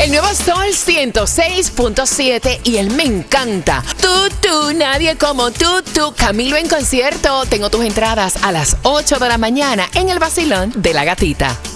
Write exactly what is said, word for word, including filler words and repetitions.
El nuevo Sol ciento seis punto siete y él me encanta. Tú, tú, nadie como tú, tú. Camilo en concierto. Tengo tus entradas a las ocho de la mañana en el Vacilón de la Gatita.